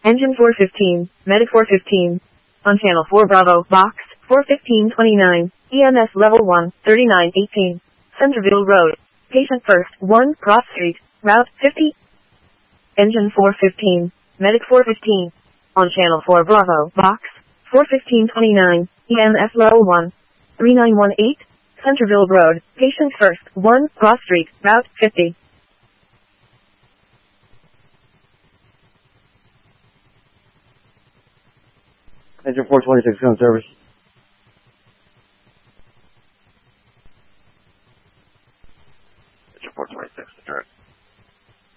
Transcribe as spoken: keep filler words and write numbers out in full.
Engine four fifteen, Medic four fifteen. On channel four Bravo, box, four fifteen twenty-nine, E M S level one, thirty-nine eighteen. Centerville Road. Patient first, one, Cross Street, Route fifty. Engine four fifteen, Medic four fifteen. On channel four Bravo, box, four fifteen twenty-nine, E M S level one, three nine one eight. Centerville Road. Patient first, one, Cross Street, Route fifty. Engine four twenty-six, gun service.